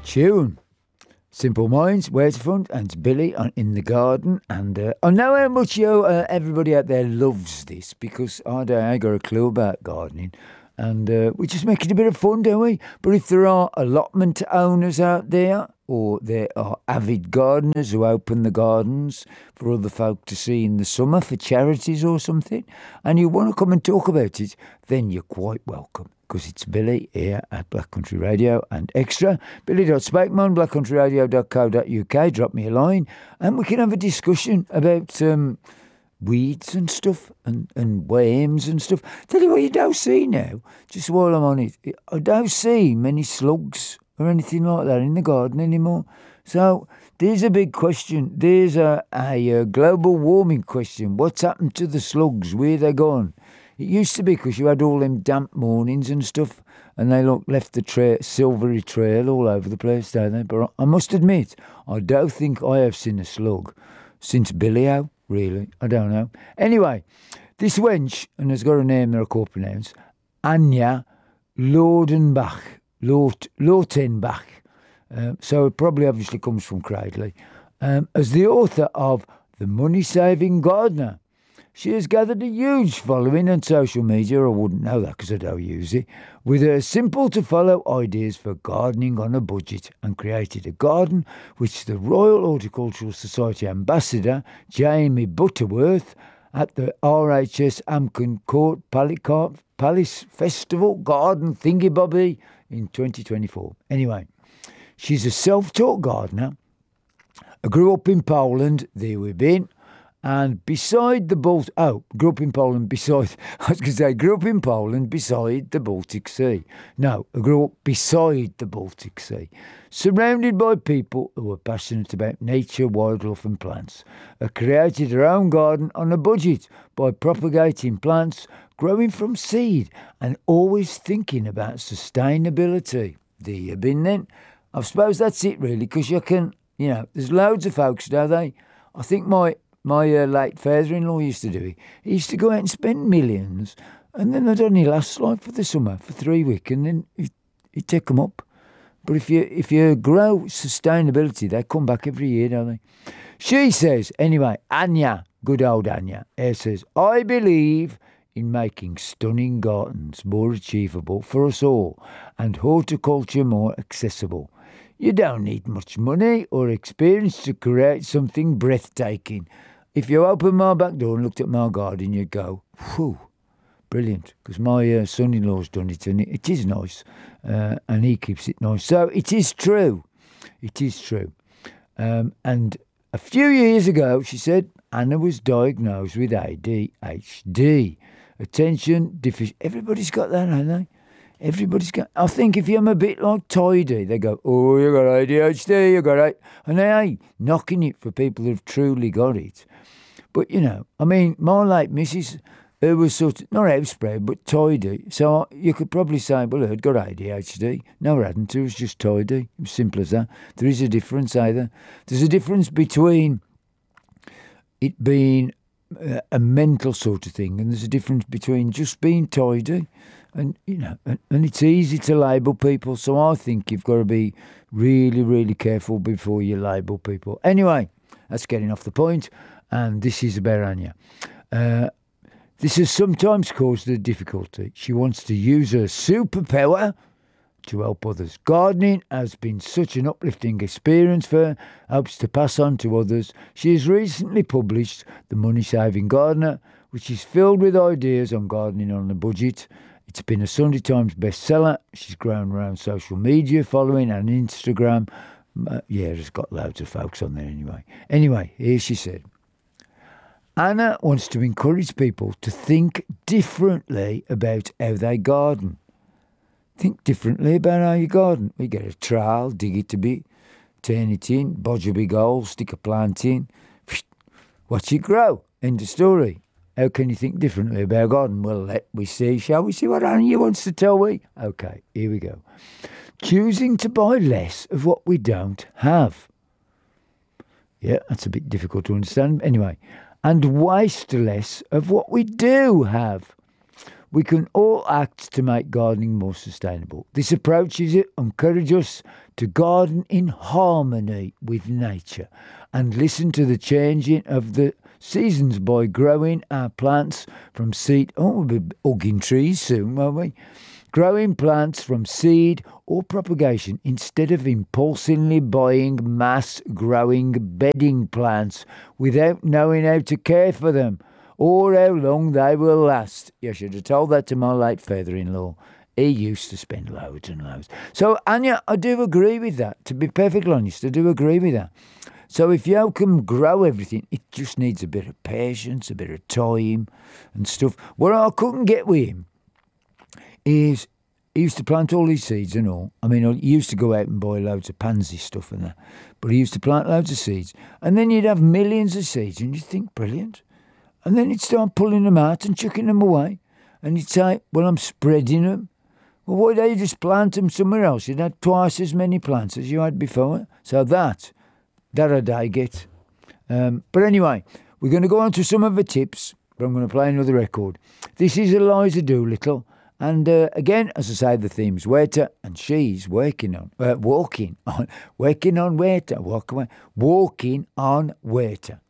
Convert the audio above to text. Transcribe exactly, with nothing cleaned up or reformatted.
Tune. Simple Minds, Waterfront, and it's Billy on In the Garden. And uh, I know how much you, uh, everybody out there loves this because I don't I got a clue about gardening. And uh, we just make it a bit of fun, don't we? But if there are allotment owners out there, or there are avid gardeners who open the gardens for other folk to see in the summer for charities or something, and you want to come and talk about it, then you're quite welcome. Because it's Billy here at Black Country Radio and Extra. Billy.Spakeman, black country radio dot co dot uk. Drop me a line and we can have a discussion about um, weeds and stuff and, and worms and stuff. Tell you what you don't see now, just while I'm on it, I don't see many slugs or anything like that in the garden anymore. So there's a big question. There's a, a, a global warming question. What's happened to the slugs? Where are they gone? It used to be because you had all them damp mornings and stuff, and they look, left the tra- silvery trail all over the place, don't they? But I must admit, I don't think I have seen a slug since Billy-O, really. I don't know. Anyway, this wench, and has got a name that I can't pronounce, Anya Laudenbach, Laut- Lautenbach. Um, so it probably obviously comes from Cradley. Um, as the author of The Money-Saving Gardener. She has gathered a huge following on social media, I wouldn't know that because I don't use it, with her simple-to-follow ideas for gardening on a budget, and created a garden which the Royal Horticultural Society ambassador, Jamie Butterworth, at the R H S Amkin Court Palicar- Palace Festival Garden Thingy-Bobby in twenty twenty-four. Anyway, she's a self-taught gardener. I grew up in Poland, there we've been. And beside the Baltic, oh, grew up in Poland beside, I was going to say, grew up in Poland beside the Baltic Sea. No, I grew up beside the Baltic Sea, surrounded by people who were passionate about nature, wildlife and plants. I created her own garden on a budget by propagating plants, growing from seed and always thinking about sustainability. There you been then. I suppose that's it really, because you can, you know, there's loads of folks, don't they? I think my... My uh, late father-in-law used to do it. He used to go out and spend millions, and then they'd only last like for the summer, for three weeks, and then he'd, he'd take them up. But if you if you grow sustainability, they come back every year, don't they? She says, anyway, Anya, good old Anya, here says, I believe in making stunning gardens more achievable for us all, and horticulture more accessible. You don't need much money or experience to create something breathtaking. If you opened my back door and looked at my garden, you'd go, whew, brilliant. Because my uh, son-in-law's done it, and it, it is nice, uh, and he keeps it nice. So it is true. It is true. Um, and a few years ago, she said, Anna was diagnosed with A D H D. Attention deficient. Everybody's got that, haven't they? Everybody's got. I think if you're a bit like tidy, they go, oh, you got A D H D, you got it. And they ain't knocking it for people who've truly got it. But, you know, I mean, my late missus, who was sort of, not outspread, but tidy. So you could probably say, well, her'd got A D H D. No, her hadn't. It was just tidy. It was simple as that. There is a difference either. There's a difference between it being a, a mental sort of thing, and there's a difference between just being tidy. And, you know, and, and it's easy to label people. So I think you've got to be really, really careful before you label people. Anyway, that's getting off the point. And this is about Anya. Uh, this has sometimes caused her difficulty. She wants to use her superpower to help others. Gardening has been such an uplifting experience for her, hopes to pass on to others. She has recently published The Money Saving Gardener, which is filled with ideas on gardening on a budget. It's been a Sunday Times bestseller. She's grown around social media following and Instagram. Uh, yeah, it's got loads of folks on there anyway. Anyway, here she said, Anna wants to encourage people to think differently about how they garden. Think differently about how you garden. We get a trowel, dig it a bit, turn it in, bodge a big hole, stick a plant in, watch it grow. End of story. How can you think differently about a garden? Well, let we see. Shall we see what Anya wants to tell me? Okay, here we go. Choosing to buy less of what we don't have. Yeah, that's a bit difficult to understand. Anyway, and waste less of what we do have. we can all act to make gardening more sustainable. This approach is encourage us to garden in harmony with nature and listen to the changing of the seasons by growing our plants from seed. Oh, we'll be hugging trees soon, won't we? Growing plants from seed or propagation instead of impulsively buying mass growing bedding plants without knowing how to care for them or how long they will last. You should have told that to my late father-in-law. He used to spend loads and loads. So, Anya, I do agree with that. To be perfectly honest, I do agree with that. So if you can grow everything, it just needs a bit of patience, a bit of time and stuff. What I couldn't get with him is he used to plant all these seeds and all. I mean, he used to go out and buy loads of pansy stuff and that. But he used to plant loads of seeds. And then you'd have millions of seeds and you'd think, brilliant. And then he'd start pulling them out and chucking them away. And he'd say, well, I'm spreading them. Well, why don't you just plant them somewhere else? You'd have twice as many plants as you had before. So that, that a day get. Um, but anyway, we're going to go on to some of the tips. But I'm going to play another record. This is Eliza Doolittle. And uh, again, as I say, the theme's Weta, and she's working on, uh, walking on, working on Weta, walk away, walking on Weta.